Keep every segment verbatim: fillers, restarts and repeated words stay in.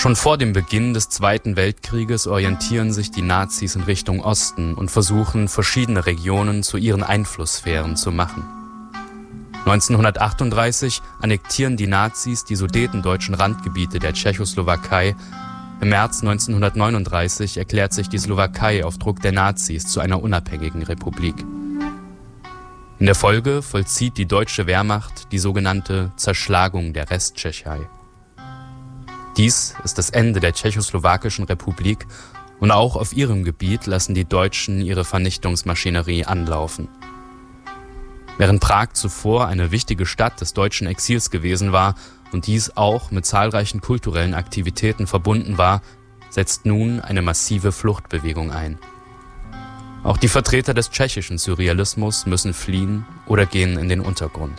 Schon vor dem Beginn des Zweiten Weltkrieges orientieren sich die Nazis in Richtung Osten und versuchen, verschiedene Regionen zu ihren Einflusssphären zu machen. neunzehnhundertachtunddreißig annektieren die Nazis die sudetendeutschen Randgebiete der Tschechoslowakei. Im März neunzehnhundertneununddreißig erklärt sich die Slowakei auf Druck der Nazis zu einer unabhängigen Republik. In der Folge vollzieht die deutsche Wehrmacht die sogenannte Zerschlagung der Resttschechei. Dies ist das Ende der Tschechoslowakischen Republik und auch auf ihrem Gebiet lassen die Deutschen ihre Vernichtungsmaschinerie anlaufen. Während Prag zuvor eine wichtige Stadt des deutschen Exils gewesen war und dies auch mit zahlreichen kulturellen Aktivitäten verbunden war, setzt nun eine massive Fluchtbewegung ein. Auch die Vertreter des tschechischen Surrealismus müssen fliehen oder gehen in den Untergrund.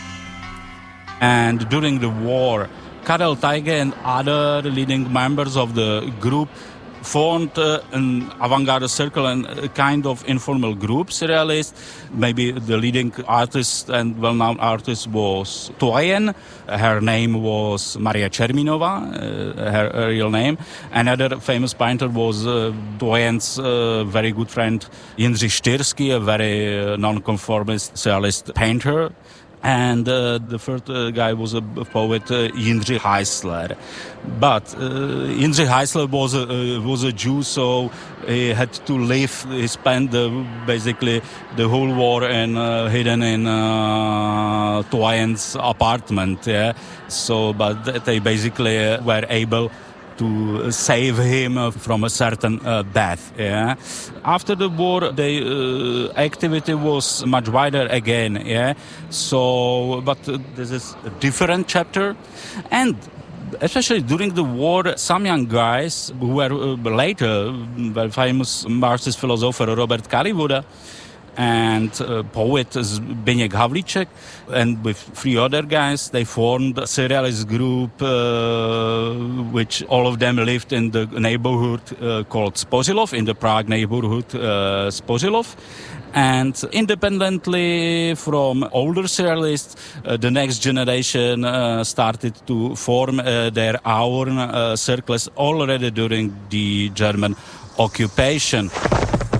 And during the war, Karel Teige and other leading members of the group formed uh, an avant-garde circle and a kind of informal group, surrealist. Maybe the leading artist and well-known artist was Toyen. Her name was Maria Čerminova, uh, her, her real name. Another famous painter was uh, Toyen's uh, very good friend Jindřich Štýrský, a very uh, non-conformist surrealist painter. And uh, the third uh, guy was a poet, uh, Jindřich Heisler. But uh, Jindřich Heisler was a, uh, was a Jew, so he had to live, he spent uh, basically the whole war in, uh, hidden in uh, Toyen's apartment. Yeah? So, but they basically uh, were able to save him from a certain uh, death. Yeah. After the war, the uh, activity was much wider again. Yeah. So, but uh, this is a different chapter, and especially during the war, some young guys who were uh, later very famous Marxist philosopher Robert Kalivoda and uh, poet Zbigniew Havlicek, and with three other guys, they formed a surrealist group, uh, which all of them lived in the neighborhood uh, called Spořilov, in the Prague neighborhood uh, Spořilov. And independently from older surrealists, uh, the next generation uh, started to form uh, their own uh, circles already during the German occupation.